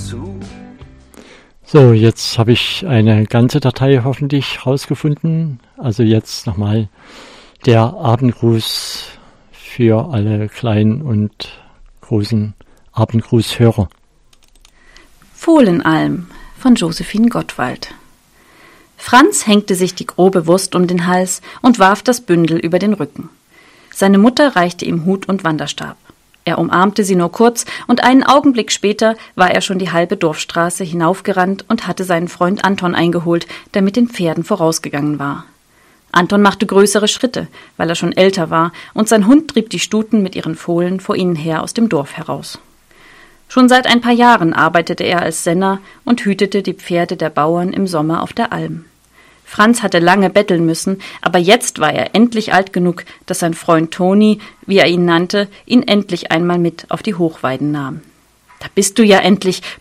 zu. So, jetzt habe ich eine ganze Datei hoffentlich rausgefunden. Also jetzt nochmal der Abendgruß für alle kleinen und großen Abendgrußhörer. Fohlenalm von Josephine Gottwald. Franz hängte sich die grobe Wurst um den Hals und warf das Bündel über den Rücken. Seine Mutter reichte ihm Hut und Wanderstab. Er umarmte sie nur kurz und einen Augenblick später war er schon die halbe Dorfstraße hinaufgerannt und hatte seinen Freund Anton eingeholt, der mit den Pferden vorausgegangen war. Anton machte größere Schritte, weil er schon älter war, und sein Hund trieb die Stuten mit ihren Fohlen vor ihnen her aus dem Dorf heraus. Schon seit ein paar Jahren arbeitete er als Senner und hütete die Pferde der Bauern im Sommer auf der Alm. Franz hatte lange betteln müssen, aber jetzt war er endlich alt genug, dass sein Freund Toni, wie er ihn nannte, ihn endlich einmal mit auf die Hochweiden nahm. »Da bist du ja endlich«,